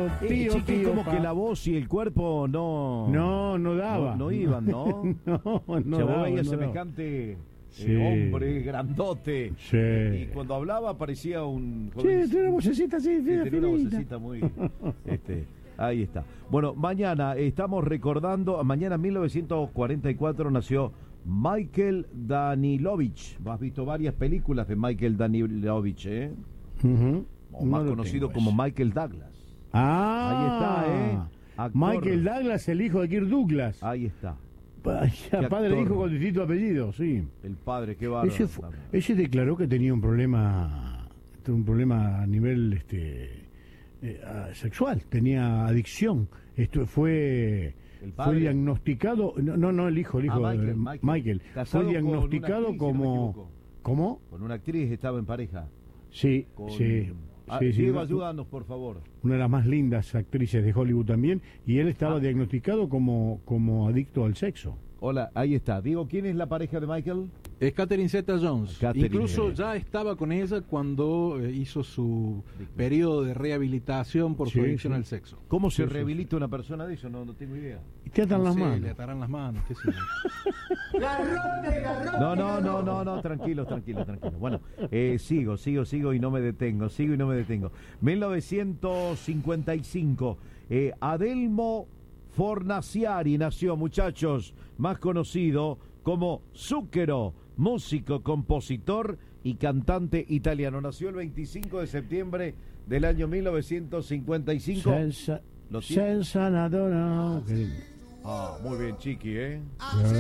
pío, Chiqui, pío, como pa. que la voz y el cuerpo no daba. no iban, ¿no? No O sea, vos daba, veías no daba. semejante Sí. hombre, grandote. Sí. Y cuando hablaba parecía un Sí, joven. tiene una vocecita así, Sí, tenía una finita. vocecita muy... ahí está. Bueno, mañana estamos recordando, mañana 1944 nació Michael Danilovich. Has visto varias películas de Michael Danilovich, ¿eh? O más No lo conocido tengo como ese. Michael Douglas. Ah, Ahí está, ¿eh? Actor. Michael Douglas, el hijo de Kirk Douglas. Ahí está. Vaya, padre e actor. hijo con distinto apellido, sí. El padre, qué bárbaro. Ese declaró que tenía un problema a nivel sexual, tenía adicción. Esto fue diagnosticado, no el hijo Michael. Casado fue diagnosticado con una actriz, si no me como equivoco. ¿cómo? Con una actriz estaba en pareja. Sí, Con... sí. Diego, ayúdanos, por favor. Una de las más lindas actrices de Hollywood también, y él estaba diagnosticado como adicto al sexo. Hola, ahí está. Diego, ¿quién es la pareja de Michael? Es Catherine Zeta-Jones. Catherine. Incluso ya estaba con ella cuando hizo su periodo de rehabilitación por su adicción al sexo. ¿Cómo se rehabilita una persona de eso? No tengo idea. Y te atan las manos. Le atarán las manos, qué sé yo. No, tranquilo. Bueno, sigo y no me detengo. 1955, Adelmo Fornaciari nació, muchachos, más conocido como Zucchero, músico, compositor y cantante italiano. Nació el 25 de septiembre del año 1955. Senza nadona. Muy bien, Chiqui, ¿eh?